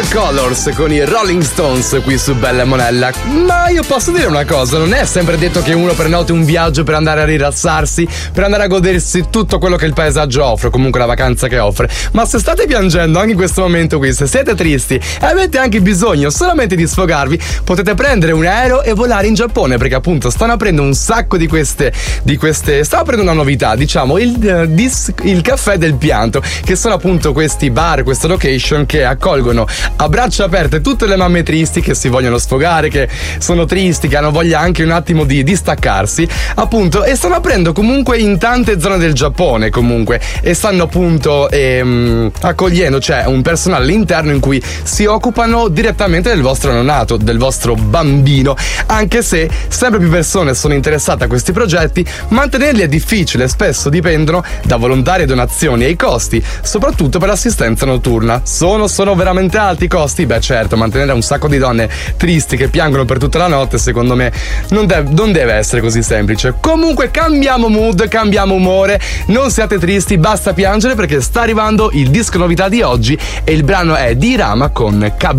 Colors con i Rolling Stones qui su Bella Monella. Ma io posso dire una cosa, non è sempre detto che uno prenoti un viaggio per andare a rilassarsi, per andare a godersi tutto quello che il paesaggio offre, comunque la vacanza che offre. Ma se state piangendo anche in questo momento qui, se siete tristi e avete anche bisogno solamente di sfogarvi, potete prendere un aereo e volare in Giappone, perché appunto stanno aprendo un sacco di queste stanno aprendo una novità, diciamo il caffè del pianto, che sono appunto questi bar, queste location che accolgono a braccia aperte tutte le mamme tristi che si vogliono sfogare, che sono tristi, che hanno voglia anche un attimo di distaccarsi, appunto, e stanno aprendo comunque in tante zone del Giappone comunque, e stanno appunto accogliendo, cioè un personale all'interno in cui si occupano direttamente del vostro neonato, del vostro bambino, anche se sempre più persone sono interessate a questi progetti. Mantenerli è difficile, spesso dipendono da volontari e donazioni, e i costi, soprattutto per l'assistenza notturna, sono veramente alti i costi. Beh certo, mantenere un sacco di donne tristi che piangono per tutta la notte, secondo me non deve essere così semplice. Comunque cambiamo mood, cambiamo umore, non siate tristi, basta piangere, perché sta arrivando il disco novità di oggi e il brano è di Rama con